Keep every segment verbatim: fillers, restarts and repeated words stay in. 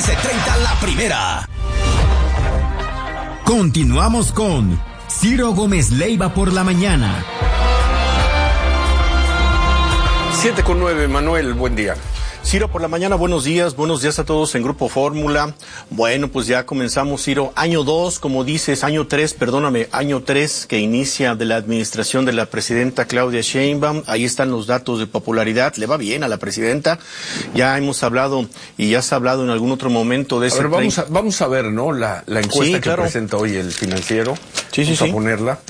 once treinta la primera. Continuamos con Ciro Gómez Leiva por la mañana. siete con nueve, Manuel, buen día. Ciro, por la mañana, buenos días, buenos días a todos en Grupo Fórmula. Bueno, pues ya comenzamos, Ciro, año dos, como dices, año tres, perdóname, año tres que inicia de la administración de la presidenta Claudia Sheinbaum. Ahí están los datos de popularidad, le va bien a la presidenta. Ya hemos hablado y ya se ha hablado en algún otro momento de ese... A ver, vamos a, vamos a ver, ¿no? La, la encuesta sí, que claro. presenta hoy el Financiero. Sí, sí, vamos sí. a ponerla.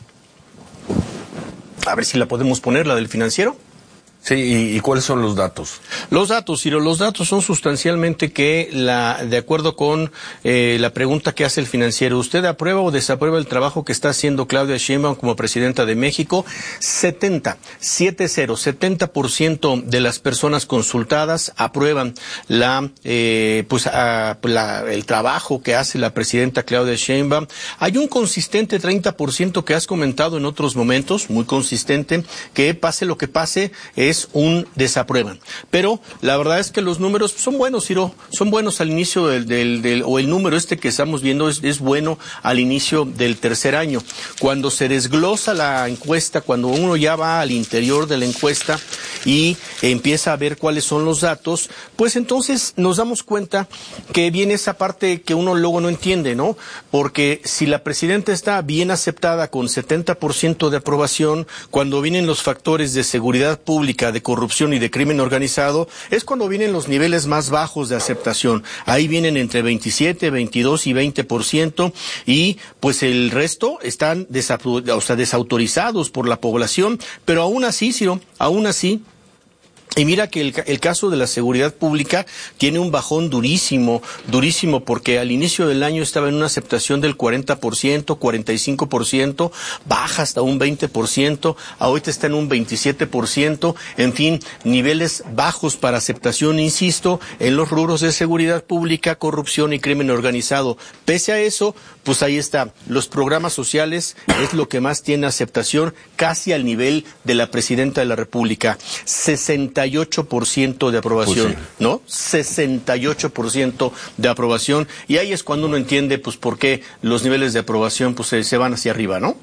A ver si la podemos poner, la del Financiero. Sí, ¿y, y cuáles son los datos? Los datos, Ciro, los datos son sustancialmente que, la, de acuerdo con eh, la pregunta que hace el Financiero, ¿usted aprueba o desaprueba el trabajo que está haciendo Claudia Sheinbaum como presidenta de México? setenta, siete cero, setenta por ciento de las personas consultadas aprueban la, eh, pues, a, la, el trabajo que hace la presidenta Claudia Sheinbaum. Hay un consistente treinta por ciento que has comentado en otros momentos, muy consistente, que pase lo que pase, es es un desaprueban. Pero la verdad es que los números son buenos, Ciro, son buenos al inicio del, del, del o el número este que estamos viendo es, es bueno al inicio del tercer año. Cuando se desglosa la encuesta, cuando uno ya va al interior de la encuesta y empieza a ver cuáles son los datos, pues entonces nos damos cuenta que viene esa parte que uno luego no entiende, ¿no? Porque si la presidenta está bien aceptada con setenta por ciento de aprobación, cuando vienen los factores de seguridad pública, de corrupción y de crimen organizado, es cuando vienen los niveles más bajos de aceptación. Ahí vienen entre veintisiete, veintidós y veinte por ciento y pues el resto están desautor- o sea, desautorizados por la población, pero aún así, Ciro, aún así, y mira que el, el caso de la seguridad pública tiene un bajón durísimo, durísimo, porque al inicio del año estaba en una aceptación del cuarenta por ciento, cuarenta y cinco por ciento, baja hasta un veinte por ciento, ahorita está en un veintisiete por ciento, en fin, niveles bajos para aceptación, insisto, en los rubros de seguridad pública, corrupción y crimen organizado. Pese a eso, pues ahí está, los programas sociales es lo que más tiene aceptación, casi al nivel de la presidenta de la República. sesenta y ocho por ciento de aprobación, pues sí. ¿No? sesenta y ocho por ciento de aprobación, y ahí es cuando uno entiende pues por qué los niveles de aprobación pues se, se van hacia arriba, ¿no?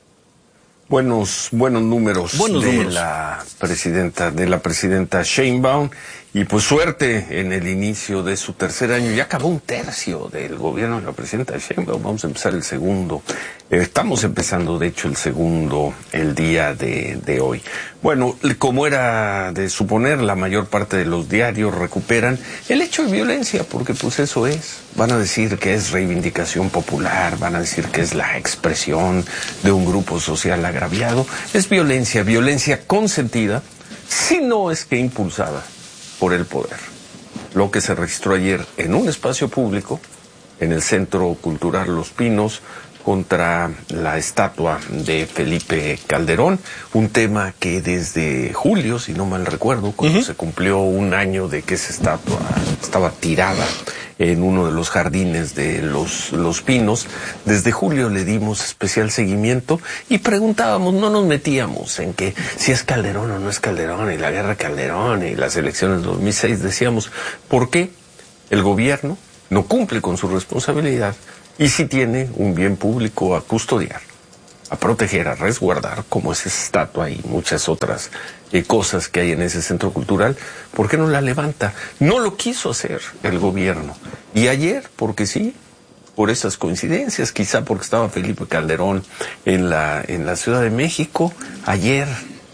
Buenos, buenos números buenos de números. la presidenta, de la presidenta Sheinbaum, y pues suerte en el inicio de su tercer año. Ya acabó un tercio del gobierno de la presidenta Sheinbaum, vamos a empezar el segundo. Eh, estamos empezando, de hecho, el segundo el día de, de hoy. Bueno, como era de suponer, la mayor parte de los diarios recuperan el hecho de violencia, porque pues eso es. Van a decir que es reivindicación popular, van a decir que es la expresión de un grupo social agraviado. Es violencia, violencia consentida, si no es que impulsada por el poder. Lo que se registró ayer en un espacio público, en el Centro Cultural Los Pinos, contra la estatua de Felipe Calderón, un tema que desde julio, si no mal recuerdo, cuando uh-huh. se cumplió un año de que esa estatua estaba tirada en uno de los jardines de los, los Pinos, desde julio le dimos especial seguimiento y preguntábamos, no nos metíamos en que si es Calderón o no es Calderón, y la guerra Calderón y las elecciones de dos mil seis, decíamos, ¿por qué el gobierno no cumple con su responsabilidad y si tiene un bien público a custodiar, a proteger, a resguardar, como es esa estatua y muchas otras eh, cosas que hay en ese centro cultural? ¿Por qué no la levanta? No lo quiso hacer el gobierno. Y ayer, porque sí, por esas coincidencias, quizá porque estaba Felipe Calderón en la, en la Ciudad de México, ayer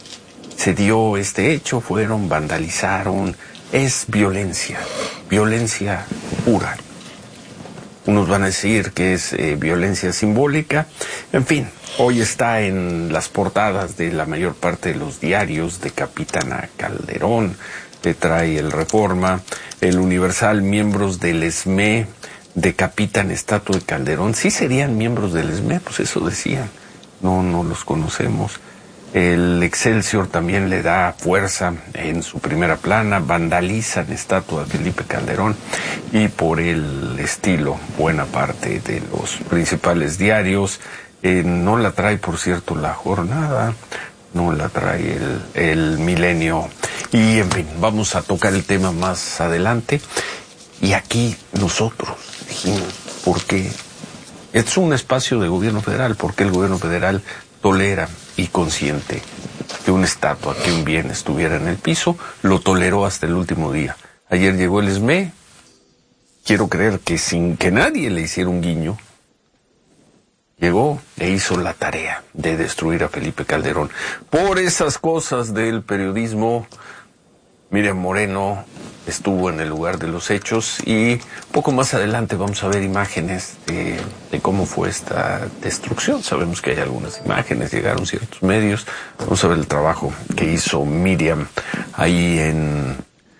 se dio este hecho, fueron, vandalizaron, es violencia, violencia pura. Unos van a decir que es eh, violencia simbólica. En fin, hoy está en las portadas de la mayor parte de los diarios: decapitan a Calderón, te trae el Reforma, el Universal, miembros del E S M E decapitan estatua de Calderón. Sí serían miembros del E S M E, pues eso decían. No, no los conocemos. El Excelsior también le da fuerza en su primera plana, vandalizan estatua de Felipe Calderón, y por el estilo, buena parte de los principales diarios, eh, no la trae, por cierto, La Jornada, no la trae el, el Milenio, y en fin, vamos a tocar el tema más adelante. Y aquí nosotros dijimos, ¿por qué? Es un espacio de gobierno federal, ¿por qué el gobierno federal tolera y consiente que una estatua, que un bien estuviera en el piso? Lo toleró hasta el último día. Ayer llegó el ESME, quiero creer que sin que nadie le hiciera un guiño, llegó e hizo la tarea de destruir a Felipe Calderón. Por esas cosas del periodismo, Miriam Moreno estuvo en el lugar de los hechos y poco más adelante vamos a ver imágenes de, de cómo fue esta destrucción. Sabemos que hay algunas imágenes, llegaron ciertos medios. Vamos a ver el trabajo que hizo Miriam ahí en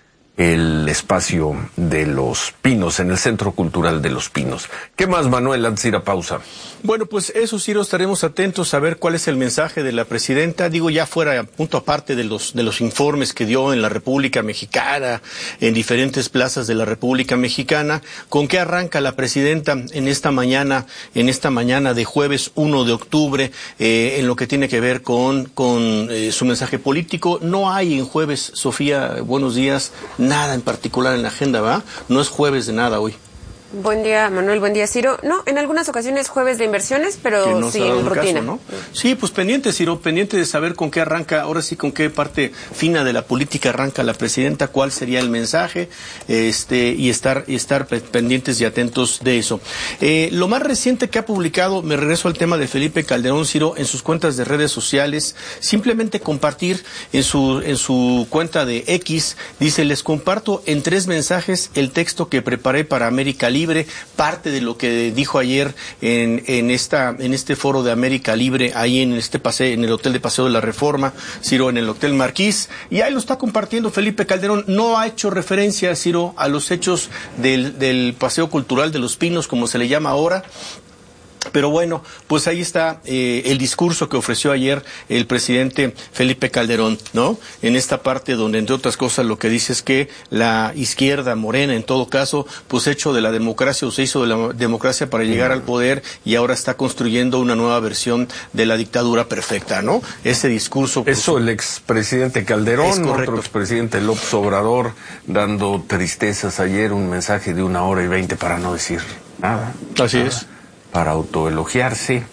el espacio de Los Pinos, en el Centro Cultural de Los Pinos. ¿Qué más, Manuel, antes de ir a pausa? Bueno, pues eso, Ciro, estaremos atentos a ver cuál es el mensaje de la presidenta. Digo, ya fuera punto aparte de los de los informes que dio en la República Mexicana, en diferentes plazas de la República Mexicana, ¿con qué arranca la presidenta en esta mañana, en esta mañana de jueves uno de octubre, eh, en lo que tiene que ver con, con eh, su mensaje político? No hay en jueves, Sofía, buenos días, nada en particular en la agenda, ¿va? No es jueves de nada hoy. Buen día, Manuel. Buen día, Ciro. No, en algunas ocasiones jueves de inversiones, pero no sí en rutina. Caso, ¿no? Sí, pues pendiente, Ciro, pendiente de saber con qué arranca, ahora sí con qué parte fina de la política arranca la presidenta, cuál sería el mensaje, este, y estar, y estar pendientes y atentos de eso. Eh, lo más reciente que ha publicado, me regreso al tema de Felipe Calderón, Ciro, en sus cuentas de redes sociales, simplemente compartir en su, en su cuenta de X, dice, les comparto en tres mensajes el texto que preparé para América Libre. Libre, parte de lo que dijo ayer en, en esta en este foro de América Libre, ahí en este paseo, en el Hotel de Paseo de la Reforma, Ciro, en el Hotel Marquís, y ahí lo está compartiendo Felipe Calderón. No ha hecho referencia, Ciro, a los hechos del, del Paseo Cultural de Los Pinos, como se le llama ahora. Pero bueno, pues ahí está eh, el discurso que ofreció ayer el presidente Felipe Calderón, ¿no? En esta parte donde, entre otras cosas, lo que dice es que la izquierda, Morena, en todo caso, pues hecho de la democracia o se hizo de la democracia para llegar al poder y ahora está construyendo una nueva versión de la dictadura perfecta, ¿no? Ese discurso... Pues, eso el expresidente Calderón, otro expresidente López Obrador, dando tristezas ayer, un mensaje de una hora y veinte para no decir nada. Así nada. es. Para autoelogiarse,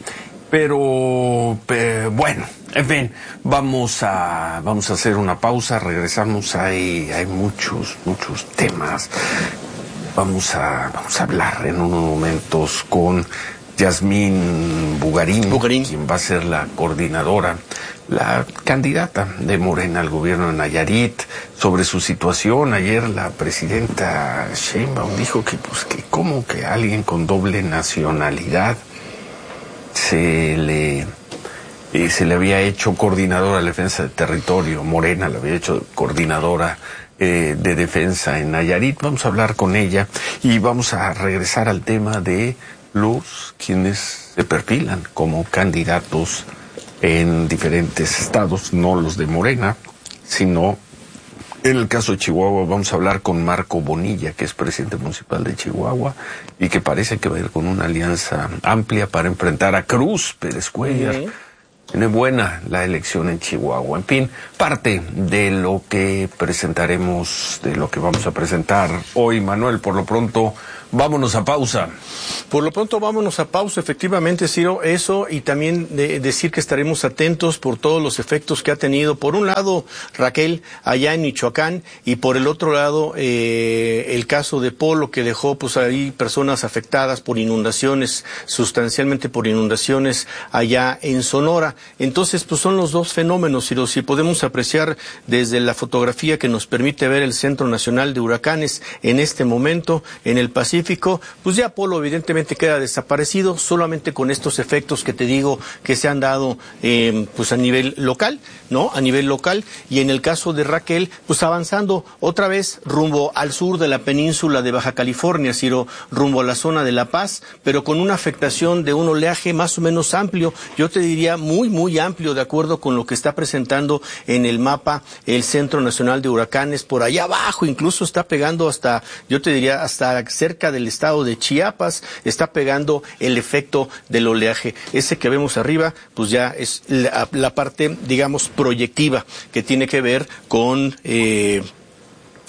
pero, pero bueno, en fin, vamos a vamos a hacer una pausa, regresamos, hay hay muchos muchos temas. Vamos a vamos a hablar en unos momentos con Yasmín Bugarín, Bugarín, quien va a ser la coordinadora, la candidata de Morena al gobierno de Nayarit, sobre su situación. Ayer la presidenta Sheinbaum dijo que, pues, que cómo que alguien con doble nacionalidad se le, eh, se le había hecho coordinadora de defensa del territorio, Morena le había hecho coordinadora eh, de defensa en Nayarit. Vamos a hablar con ella y vamos a regresar al tema de los quienes se perfilan como candidatos en diferentes estados, no los de Morena, sino en el caso de Chihuahua. Vamos a hablar con Marco Bonilla, que es presidente municipal de Chihuahua y que parece que va a ir con una alianza amplia para enfrentar a Cruz Pérez Cuellar. Uh-huh. Tiene buena la elección en Chihuahua. En fin, parte de lo que presentaremos, de lo que vamos a presentar hoy, Manuel. Por lo pronto, vámonos a pausa. Por lo pronto vámonos a pausa, efectivamente, Ciro, eso, y también de decir que estaremos atentos por todos los efectos que ha tenido, por un lado, Raquel, allá en Michoacán, y por el otro lado, eh, el caso de Polo, que dejó pues ahí personas afectadas por inundaciones, sustancialmente por inundaciones allá en Sonora. Entonces, pues son los dos fenómenos, Ciro. Si podemos apreciar desde la fotografía que nos permite ver el Centro Nacional de Huracanes en este momento, en el Pacífico, pues ya Polo evidentemente queda desaparecido, solamente con estos efectos que te digo que se han dado eh, pues a nivel local, ¿no? A nivel local, y en el caso de Raquel, pues avanzando otra vez rumbo al sur de la península de Baja California, Ciro, rumbo a la zona de La Paz, pero con una afectación de un oleaje más o menos amplio, yo te diría muy, muy amplio, de acuerdo con lo que está presentando en el mapa el Centro Nacional de Huracanes. Por allá abajo incluso está pegando hasta, yo te diría, hasta cerca del estado de Chiapas, está pegando el efecto del oleaje. Ese que vemos arriba, pues ya es la, la parte, digamos, proyectiva, que tiene que ver con... Eh,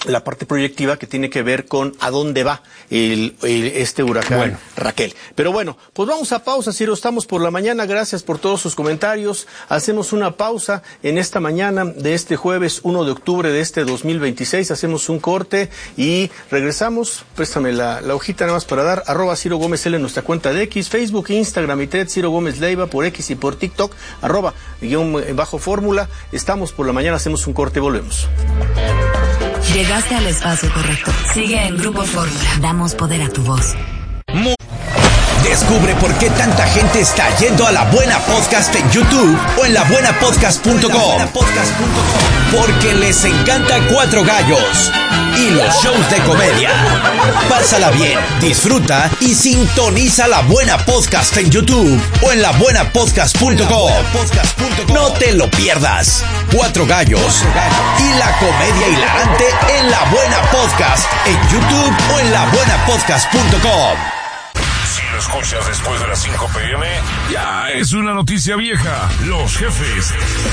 la parte proyectiva que tiene que ver con a dónde va el, el, este huracán bueno. Raquel. Pero bueno, pues vamos a pausa, Ciro, estamos por la mañana, gracias por todos sus comentarios. Hacemos una pausa en esta mañana de este jueves uno de octubre de este dos mil veintiséis, hacemos un corte y regresamos. Préstame la, la hojita nada más para dar, arroba Ciro Gómez L en nuestra cuenta de X, Facebook, Instagram y T E D, Ciro Gómez Leiva por X y por TikTok, arroba guión bajo fórmula. Estamos por la mañana, hacemos un corte y volvemos. Llegaste al espacio correcto. Sigue en Grupo Fórmula. Damos poder a tu voz. Descubre por qué tanta gente está yendo a La Buena Podcast en YouTube o en la buena podcast punto com. Porque les encanta Cuatro Gallos y los shows de comedia. Pásala bien, disfruta y sintoniza La Buena Podcast en YouTube o en la buena podcast punto com. No te lo pierdas. Cuatro Gallos y la comedia hilarante en La Buena Podcast en YouTube o en la buena podcast punto com. Si lo escuchas después de las cinco pe eme, ya es una noticia vieja. Los jefes.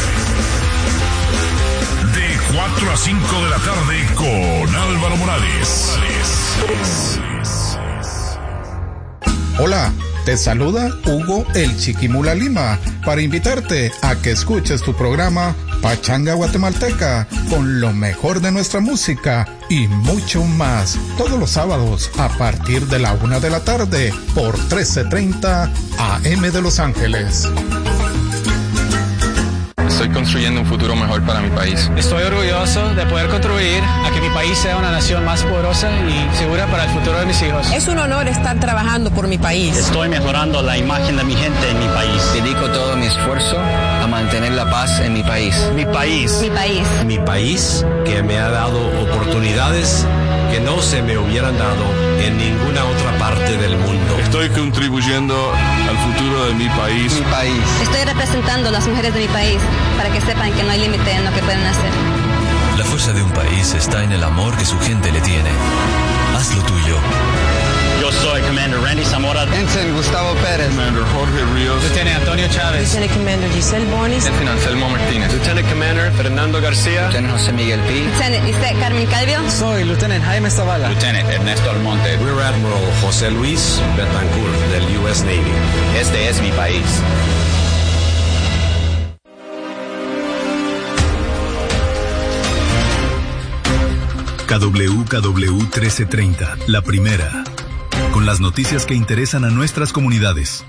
De cuatro a cinco de la tarde con Álvaro Morales. Hola, te saluda Hugo el Chiquimula Lima para invitarte a que escuches tu programa Pachanga Guatemalteca con lo mejor de nuestra música y mucho más todos los sábados a partir de la una de la tarde por trece treinta A M de Los Ángeles. Estoy construyendo un futuro mejor para mi país. Estoy orgulloso de poder contribuir a que mi país sea una nación más poderosa y segura para el futuro de mis hijos. Es un honor estar trabajando por mi país. Estoy mejorando la imagen de mi gente en mi país. Dedico todo mi esfuerzo a mantener la paz en mi país. Mi país. Mi país. Mi país, que me ha dado oportunidades que no se me hubieran dado en ninguna otra parte del mundo. Estoy contribuyendo al futuro de mi país. Mi país. Estoy representando a las mujeres de mi país para que sepan que no hay límite en lo que pueden hacer. La fuerza de un país está en el amor que su gente le tiene. Haz lo tuyo. Yo soy Commander Randy Zamora. Ensign Gustavo Pérez. Commander Jorge Ríos. Lieutenant Antonio Chávez. Lieutenant Commander Giselle Bonis. Lieutenant Anselmo Martínez. Lieutenant Commander Fernando García. Lieutenant José Miguel Pi. Lieutenant Lisette Carmen Calvio. Soy Lieutenant Jaime Zavala. Lieutenant Ernesto Almonte. Rear Admiral José Luis Betancourt del U S Navy. Este es mi país. K W K W trece treinta, la primera, con las noticias que interesan a nuestras comunidades.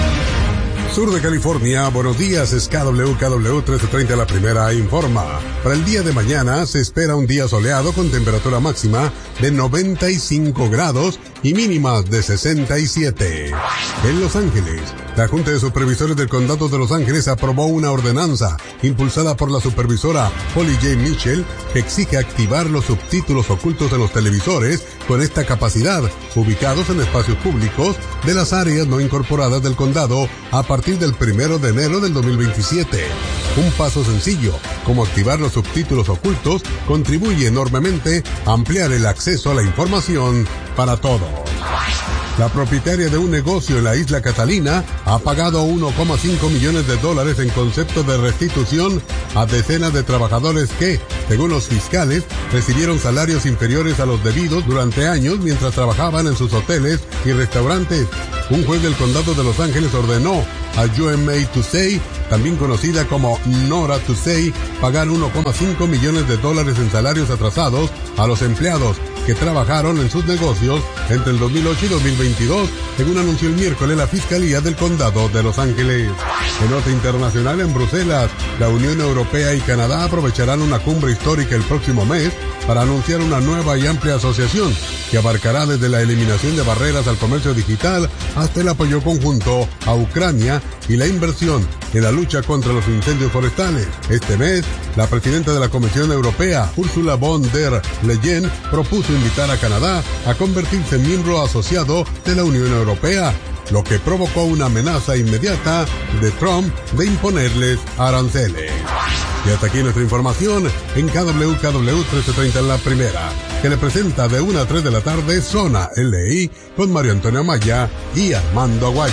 Sur de California, buenos días, es K W K W trece treinta, la primera informa. Para el día de mañana se espera un día soleado con temperatura máxima de noventa y cinco grados y mínimas de sesenta y siete. En Los Ángeles, la Junta de Supervisores del Condado de Los Ángeles aprobó una ordenanza impulsada por la supervisora Holly J. Mitchell que exige activar los subtítulos ocultos en los televisores con esta capacidad, ubicados en espacios públicos de las áreas no incorporadas del condado a partir del primero de enero del dos mil veintisiete. Un paso sencillo, como activar los subtítulos ocultos, contribuye enormemente a ampliar el acceso a la información para todos. La propietaria de un negocio en la isla Catalina ha pagado uno coma cinco millones de dólares en concepto de restitución a decenas de trabajadores que, según los fiscales, recibieron salarios inferiores a los debidos durante años mientras trabajaban en sus hoteles y restaurantes. Un juez del condado de Los Ángeles ordenó a U M A Tussey, también conocida como Nora Tussey, pagar uno coma cinco millones de dólares en salarios atrasados a los empleados que trabajaron en sus negocios entre el dos mil ocho y dos mil veintidós, según anunció el miércoles la Fiscalía del Condado de Los Ángeles. En nota internacional, en Bruselas, la Unión Europea y Canadá aprovecharán una cumbre histórica el próximo mes para anunciar una nueva y amplia asociación que abarcará desde la eliminación de barreras al comercio digital hasta el apoyo conjunto a Ucrania y la inversión en la lucha contra los incendios forestales. Este mes, la presidenta de la Comisión Europea, Ursula von der Leyen, propuso invitar a Canadá a convertirse en miembro asociado de la Unión Europea, lo que provocó una amenaza inmediata de Trump de imponerles aranceles. Y hasta aquí nuestra información en K W K W trece treinta en la primera, que le presenta de una a tres de la tarde Zona L I con Mario Antonio Amaya y Armando Aguayo.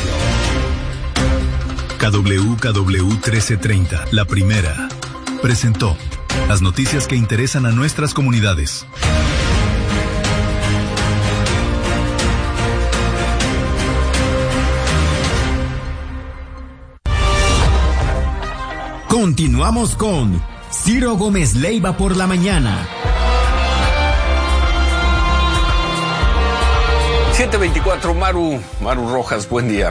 K W K W trece treinta, la primera, presentó las noticias que interesan a nuestras comunidades. Continuamos con Ciro Gómez Leiva por la mañana. siete veinticuatro, Maru, Maru Rojas, buen día.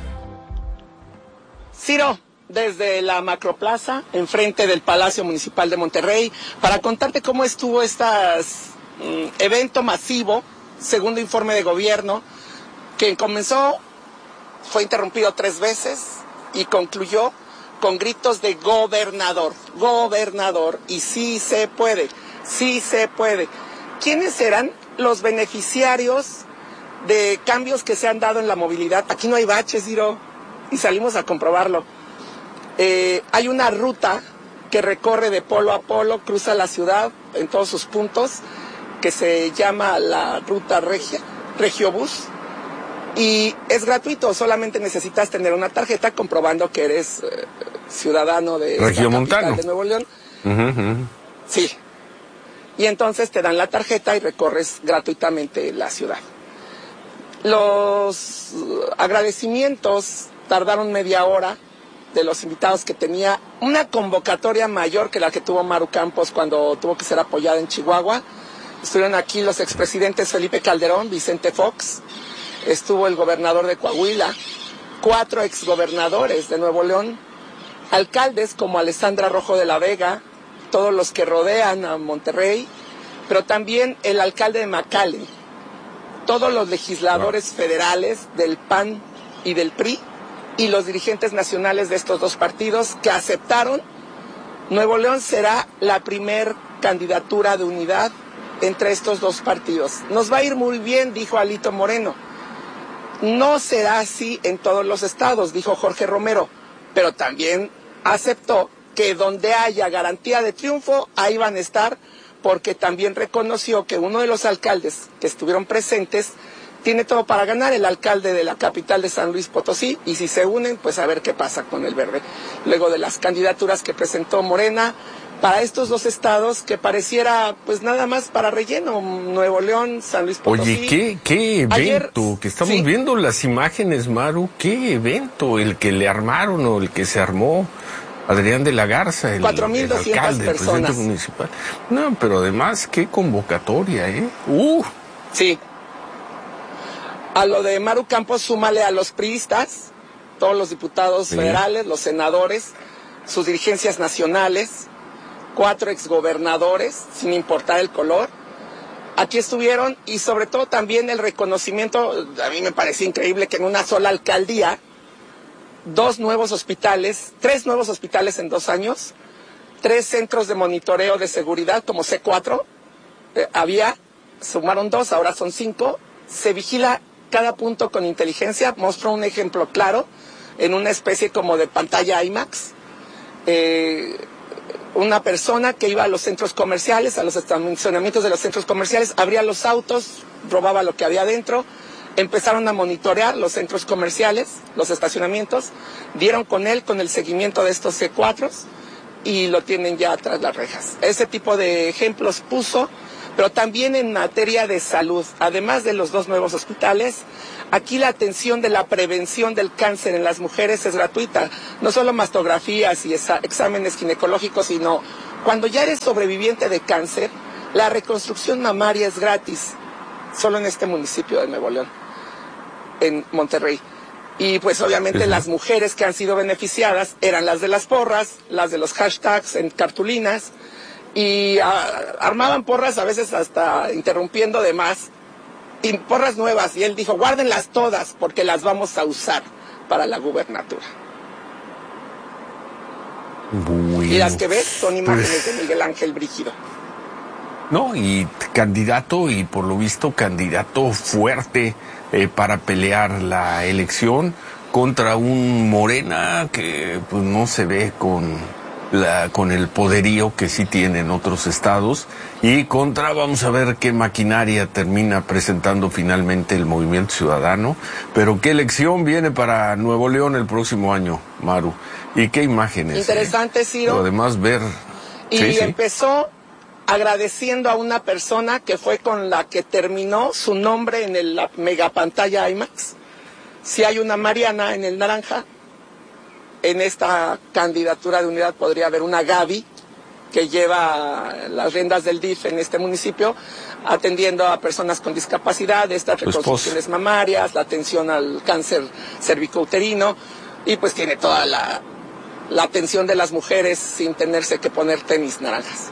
Ciro, desde la Macroplaza, enfrente del Palacio Municipal de Monterrey, para contarte cómo estuvo este um, evento masivo, segundo informe de gobierno, que comenzó, fue interrumpido tres veces y concluyó con gritos de gobernador, gobernador, y sí se puede, sí se puede. ¿Quiénes serán los beneficiarios de cambios que se han dado en la movilidad? Aquí no hay baches, Ciro, y salimos a comprobarlo. Eh, hay una ruta que recorre de polo a polo, cruza la ciudad en todos sus puntos, que se llama la ruta Regia, Regiobús, y es gratuito, solamente necesitas tener una tarjeta comprobando que eres eh, ciudadano de Regiomontano de Nuevo León. Uh -huh. Sí. Y entonces te dan la tarjeta y recorres gratuitamente la ciudad. Los agradecimientos tardaron media hora de los invitados que tenía, una convocatoria mayor que la que tuvo Maru Campos cuando tuvo que ser apoyada en Chihuahua. Estuvieron aquí los expresidentes Felipe Calderón, Vicente Fox, estuvo el gobernador de Coahuila, cuatro exgobernadores de Nuevo León, alcaldes como Alessandra Rojo de la Vega, todos los que rodean a Monterrey, pero también el alcalde de McAllen, todos los legisladores federales del P A N y del P R I y los dirigentes nacionales de estos dos partidos que aceptaron. Nuevo León será la primer candidatura de unidad entre estos dos partidos. Nos va a ir muy bien, dijo Alito Moreno. No será así en todos los estados, dijo Jorge Romero, pero también aceptó que donde haya garantía de triunfo, ahí van a estar, porque también reconoció que uno de los alcaldes que estuvieron presentes tiene todo para ganar, el alcalde de la capital de San Luis Potosí, y si se unen, pues a ver qué pasa con el verde. Luego de las candidaturas que presentó Morena para estos dos estados, que pareciera pues nada más para relleno, Nuevo León, San Luis Potosí. Oye, ¿qué, qué evento? Ayer, que estamos sí. viendo las imágenes, Maru, ¿qué evento? El que le armaron o el que se armó Adrián de la Garza, el, cuatro mil doscientas alcalde, el presidente municipal. No, pero además, qué convocatoria, ¿eh? Uh. Sí. A lo de Maru Campos, súmale a los priistas, todos los diputados sí. federales, los senadores, sus dirigencias nacionales, cuatro exgobernadores, sin importar el color. Aquí estuvieron, y sobre todo también el reconocimiento, a mí me pareció increíble que en una sola alcaldía, dos nuevos hospitales, tres nuevos hospitales en dos años, tres centros de monitoreo de seguridad como C cuatro, eh, había, sumaron dos, ahora son cinco, se vigila cada punto con inteligencia. Mostró un ejemplo claro en una especie como de pantalla IMAX, eh, una persona que iba a los centros comerciales, a los estacionamientos de los centros comerciales, abría los autos, robaba lo que había adentro. Empezaron a monitorear los centros comerciales, los estacionamientos, dieron con él con el seguimiento de estos C cuatro y lo tienen ya tras las rejas. Ese tipo de ejemplos puso, pero también en materia de salud, además de los dos nuevos hospitales, aquí la atención de la prevención del cáncer en las mujeres es gratuita, no solo mastografías y exámenes ginecológicos, sino cuando ya eres sobreviviente de cáncer, la reconstrucción mamaria es gratis, solo en este municipio de Nuevo León, en Monterrey. Y pues obviamente uh-huh. las mujeres que han sido beneficiadas eran las de las porras, las de los hashtags en cartulinas, y a, armaban porras a veces hasta interrumpiendo de más, y porras nuevas, y él dijo, guárdenlas todas porque las vamos a usar para la gubernatura. Bueno, y las que ves son imágenes pues... de Miguel Ángel Brígido. No, y candidato, y por lo visto candidato fuerte eh, para pelear la elección contra un Morena que pues no se ve con la con el poderío que sí tiene en otros estados, y contra, vamos a ver qué maquinaria termina presentando finalmente el Movimiento Ciudadano. Pero qué elección viene para Nuevo León el próximo año, Maru, y qué imágenes. Interesante, eh? Ciro. Pero además ver... Y sí, empezó... Sí. agradeciendo a una persona que fue con la que terminó su nombre en el, la megapantalla IMAX. Si hay una Mariana en el naranja, en esta candidatura de unidad podría haber una Gaby que lleva las riendas del D I F en este municipio, atendiendo a personas con discapacidad, estas reconstrucciones mamarias, la atención al cáncer cervicouterino, y pues tiene toda la, la atención de las mujeres sin tenerse que poner tenis naranjas.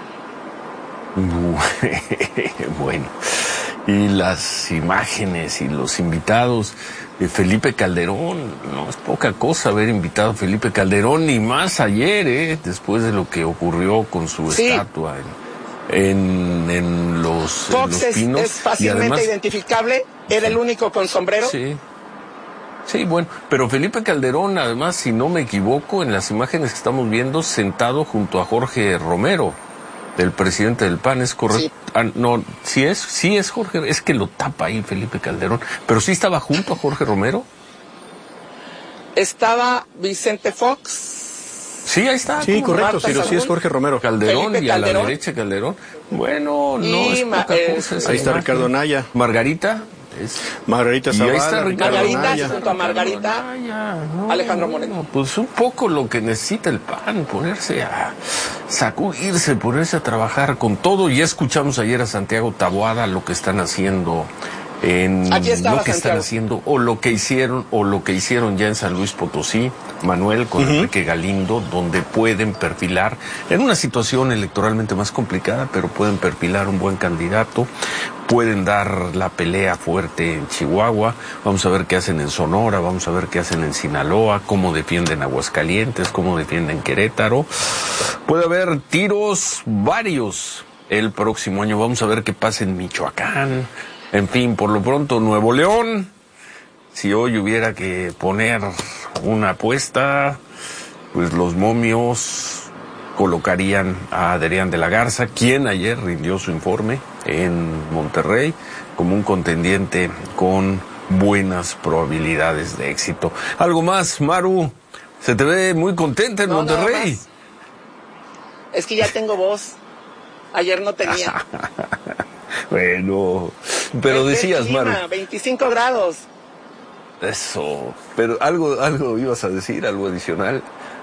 Bueno, y las imágenes y los invitados de Felipe Calderón, no es poca cosa haber invitado a Felipe Calderón, ni más ayer, ¿eh? Después de lo que ocurrió con su sí. estatua en, en, en los, Fox en los Pinos. Es, es fácilmente además, identificable, era sí. el único con sombrero. Sí. Sí, bueno, pero Felipe Calderón, además, si no me equivoco, en las imágenes que estamos viendo, sentado junto a Jorge Romero, del presidente del P A N, ¿es correcto? Sí. Ah, no, sí es, sí es Jorge, es que lo tapa ahí Felipe Calderón, pero sí estaba junto a Jorge Romero. Estaba Vicente Fox. Sí, ahí está. Sí, correcto, sí, sí es Jorge Romero. Calderón Felipe y a Calderón. la derecha Calderón. Bueno, no y es poca eh, cosa. Ahí está imagen. Ricardo Naya. Margarita. Es Margarita Zavala. Y ahí está Ricardo Margarita, Naya. junto a Margarita, Naya, no, Alejandro Moreno. No, pues un poco lo que necesita el P A N, ponerse a sacudirse, ponerse a trabajar con todo. Ya escuchamos ayer a Santiago Taboada lo que están haciendo en Aquí estaba lo que Santiago. están haciendo o lo que hicieron o lo que hicieron ya en San Luis Potosí, Manuel, con uh-huh. Enrique Galindo, donde pueden perfilar en una situación electoralmente más complicada, pero pueden perfilar un buen candidato, pueden dar la pelea fuerte en Chihuahua. Vamos a ver qué hacen en Sonora, vamos a ver qué hacen en Sinaloa, cómo defienden Aguascalientes, cómo defienden Querétaro. Puede haber tiros varios el próximo año. Vamos a ver qué pasa en Michoacán. En fin, por lo pronto, Nuevo León, si hoy hubiera que poner una apuesta, pues los momios colocarían a Adrián de la Garza, quien ayer rindió su informe en Monterrey, como un contendiente con buenas probabilidades de éxito. ¿Algo más, Maru? Se te ve muy contenta en no, Monterrey. Es que ya tengo voz. Ayer no tenía. Bueno, pero decías, Maru. veinticinco grados. Eso. Pero algo, algo ibas a decir, algo adicional.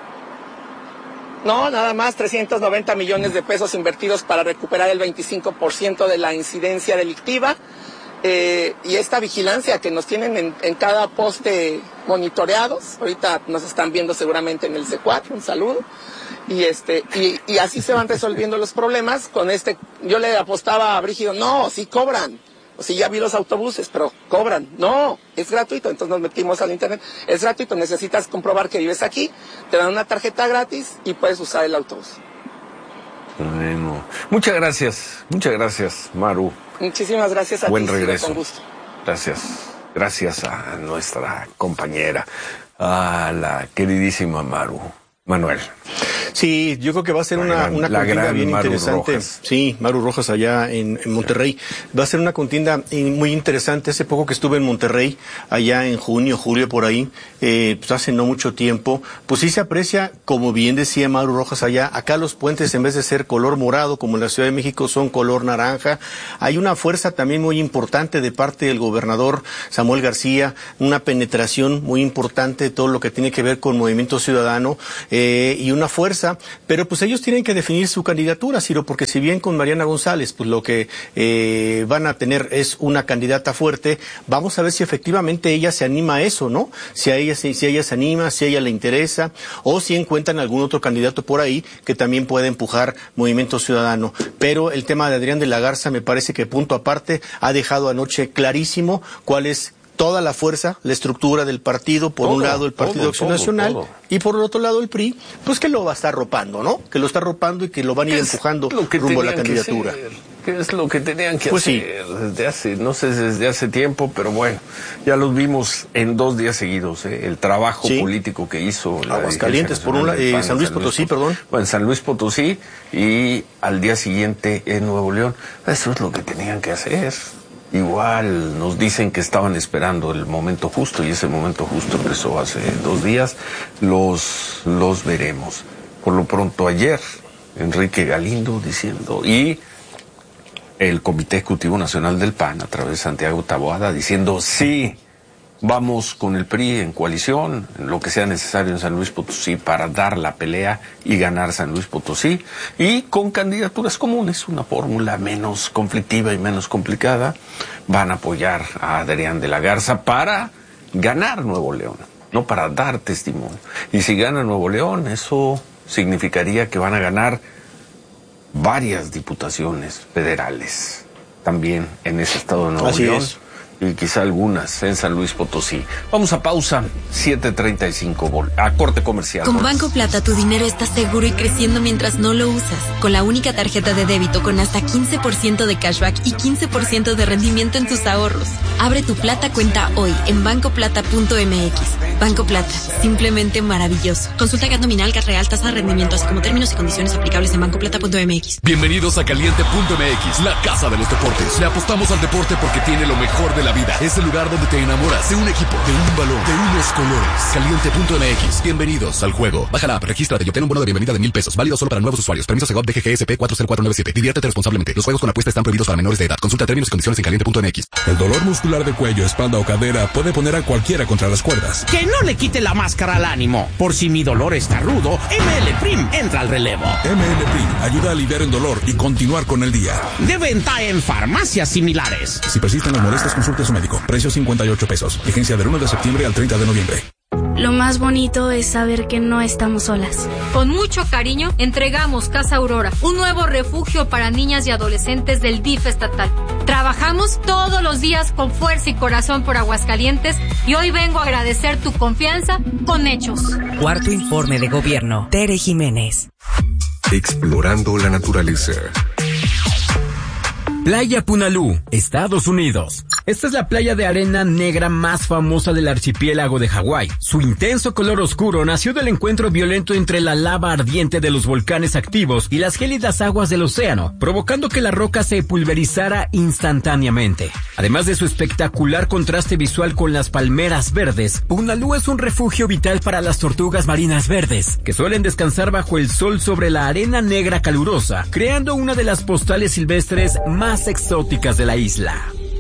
No, nada más, trescientos noventa millones de pesos invertidos para recuperar el veinticinco por ciento de la incidencia delictiva. Eh, y esta vigilancia que nos tienen en, en cada poste monitoreados. Ahorita nos están viendo seguramente en el C cuatro, un saludo. Y este y, y así se van resolviendo los problemas con este. Yo le apostaba a Brígido, no, sí cobran. O sea, ya vi los autobuses, pero cobran. No, es gratuito. Entonces nos metimos al internet. Es gratuito, necesitas comprobar que vives aquí, te dan una tarjeta gratis y puedes usar el autobús. Bueno, muchas gracias, muchas gracias, Maru. Muchísimas gracias a Buen ti. Buen regreso. Con gusto. Gracias, gracias a nuestra compañera, a la queridísima Maru. Manuel. Sí, yo creo que va a ser una, una contienda bien Maru interesante. Rojas. Sí, Maru Rojas allá en, en Monterrey. Va a ser una contienda muy interesante. Hace poco que estuve en Monterrey, allá en junio, julio, por ahí, eh, pues hace no mucho tiempo, pues sí se aprecia, como bien decía Maru Rojas allá, acá los puentes en vez de ser color morado, como en la Ciudad de México, son color naranja. Hay una fuerza también muy importante de parte del gobernador Samuel García, una penetración muy importante de todo lo que tiene que ver con Movimiento Ciudadano, eh, y una fuerza, pero pues ellos tienen que definir su candidatura, Ciro, porque si bien con Mariana González, pues lo que eh, van a tener es una candidata fuerte, vamos a ver si efectivamente ella se anima a eso, ¿no? Si a ella, si, si a ella se anima, si a ella le interesa, o si encuentran algún otro candidato por ahí que también pueda empujar Movimiento Ciudadano. Pero el tema de Adrián de la Garza me parece que punto aparte ha dejado anoche clarísimo cuál es toda la fuerza, la estructura del partido, por todo, un lado el Partido Acción Nacional todo. Y por el otro lado el P R I, pues que lo va a estar arropando, ¿no? Que lo está arropando y que lo van a ir empujando rumbo a la candidatura. ¿Qué es lo que tenían que pues hacer sí. desde hace, no sé, desde hace tiempo, pero bueno, ya los vimos en dos días seguidos, ¿eh? El trabajo sí. político que hizo la Aguascalientes, por un lado, eh, San Luis Potosí, perdón. Bueno, San Luis Potosí y al día siguiente en Nuevo León. Eso es lo que tenían que hacer. Igual nos dicen que estaban esperando el momento justo y ese momento justo empezó hace dos días. Los, los veremos. Por lo pronto ayer, Enrique Galindo diciendo, y el Comité Ejecutivo Nacional del P A N a través de Santiago Taboada diciendo sí, Vamos con el P R I en coalición, en lo que sea necesario en San Luis Potosí para dar la pelea y ganar San Luis Potosí, y con candidaturas comunes, una fórmula menos conflictiva y menos complicada. Van a apoyar a Adrián de la Garza para ganar Nuevo León, no para dar testimonio. Y si gana Nuevo León, eso significaría que van a ganar varias diputaciones federales también en ese estado de Nuevo Así León. es. Y quizá algunas en San Luis Potosí. Vamos a pausa, siete treinta y cinco, vol- a corte comercial. Con Banco Plata tu dinero está seguro y creciendo mientras no lo usas. Con la única tarjeta de débito con hasta quince por ciento de cashback y quince por ciento de rendimiento en tus ahorros. Abre tu Plata cuenta hoy en banco plata punto m x. Banco Plata, simplemente maravilloso. Consulta G A T nominal, G A T real, tasa de rendimiento, así como términos y condiciones aplicables en banco plata punto m x. Bienvenidos a Caliente punto m x, la casa de los deportes. Le apostamos al deporte porque tiene lo mejor de la vida. Es el lugar donde te enamoras de un equipo, de un balón, de unos colores. Caliente punto m x. Bienvenidos al juego. Baja la app, regístrate y obtén un bono de bienvenida de mil pesos. Válido solo para nuevos usuarios. Permiso Segov D G G S P cuatro cero cuatro nueve siete. Diviértete responsablemente. Los juegos con apuesta están prohibidos para menores de edad. Consulta términos y condiciones en caliente punto m x. El dolor muscular de cuello, espalda o cadera puede poner a cualquiera contra las cuerdas. Que no le quite la máscara al ánimo. Por si mi dolor está rudo, M L Prim entra al relevo. M L Prim ayuda a aliviar el dolor y continuar con el día. De venta en farmacias similares. Si persisten las molestias, consulte a su médico. Precio cincuenta y ocho pesos. Vigencia del uno de septiembre al treinta de noviembre. Lo más bonito es saber que no estamos solas. Con mucho cariño, entregamos Casa Aurora, un nuevo refugio para niñas y adolescentes del D I F estatal. Trabajamos todos los días con fuerza y corazón por Aguascalientes y hoy vengo a agradecer tu confianza con hechos. Cuarto informe de gobierno. Tere Jiménez. Explorando la naturaleza. Playa Punalú, Estados Unidos. Esta es la playa de arena negra más famosa del archipiélago de Hawái. Su intenso color oscuro nació del encuentro violento entre la lava ardiente de los volcanes activos y las gélidas aguas del océano, provocando que la roca se pulverizara instantáneamente. Además de su espectacular contraste visual con las palmeras verdes, Punalú es un refugio vital para las tortugas marinas verdes, que suelen descansar bajo el sol sobre la arena negra calurosa, creando una de las postales silvestres más exóticas de la isla.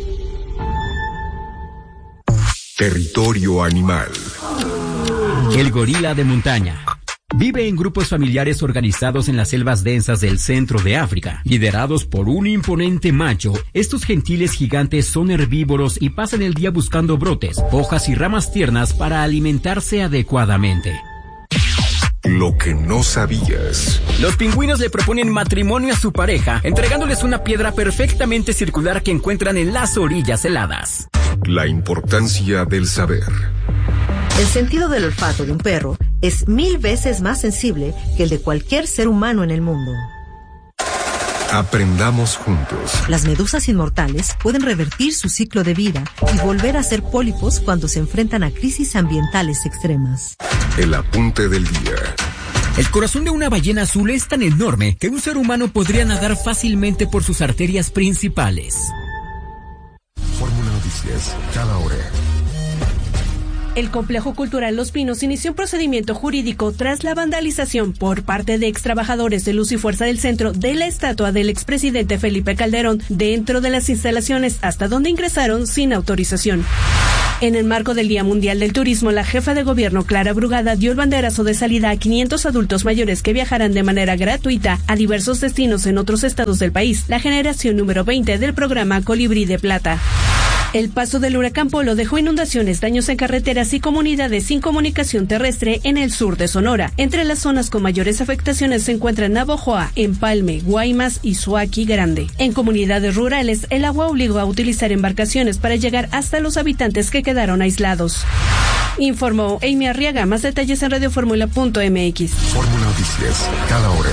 Territorio animal. El gorila de montaña. Vive en grupos familiares organizados en las selvas densas del centro de África. Liderados por un imponente macho, estos gentiles gigantes son herbívoros y pasan el día buscando brotes, hojas y ramas tiernas para alimentarse adecuadamente. Lo que no sabías. Los pingüinos le proponen matrimonio a su pareja, entregándoles una piedra perfectamente circular que encuentran en las orillas heladas. La importancia del saber. El sentido del olfato de un perro es mil veces más sensible que el de cualquier ser humano en el mundo. Aprendamos juntos. Las medusas inmortales pueden revertir su ciclo de vida y volver a ser pólipos cuando se enfrentan a crisis ambientales extremas. El apunte del día. El corazón de una ballena azul es tan enorme que un ser humano podría nadar fácilmente por sus arterias principales. Fórmula Noticias, cada hora. El Complejo Cultural Los Pinos inició un procedimiento jurídico tras la vandalización por parte de extrabajadores de Luz y Fuerza del Centro de la estatua del expresidente Felipe Calderón dentro de las instalaciones, hasta donde ingresaron sin autorización. En el marco del Día Mundial del Turismo, la jefa de gobierno Clara Brugada dio el banderazo de salida a quinientos adultos mayores que viajarán de manera gratuita a diversos destinos en otros estados del país, la generación número veinte del programa Colibrí de Plata. El paso del huracán Polo dejó inundaciones, daños en carreteras y comunidades sin comunicación terrestre en el sur de Sonora. Entre las zonas con mayores afectaciones se encuentran Navojoa, Empalme, Guaymas y Suaqui Grande. En comunidades rurales, el agua obligó a utilizar embarcaciones para llegar hasta los habitantes que quedaron aislados. Informó Amy Arriaga. Más detalles en radioformula punto m x. Fórmula Noticias, cada hora.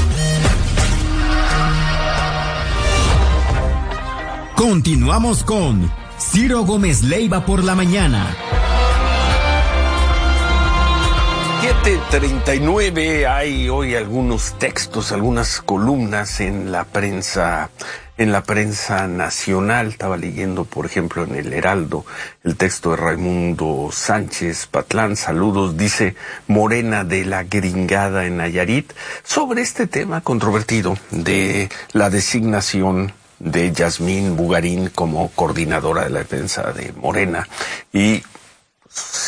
Continuamos con Ciro Gómez Leiva por la mañana. siete treinta y nueve, hay hoy algunos textos, algunas columnas en la prensa, en la prensa nacional. Estaba leyendo, por ejemplo, en el Heraldo, el texto de Raimundo Sánchez Patlán, saludos, dice Morena de la Gringada en Nayarit, sobre este tema controvertido de la designación de Yasmín Bugarín como coordinadora de la defensa de Morena. Y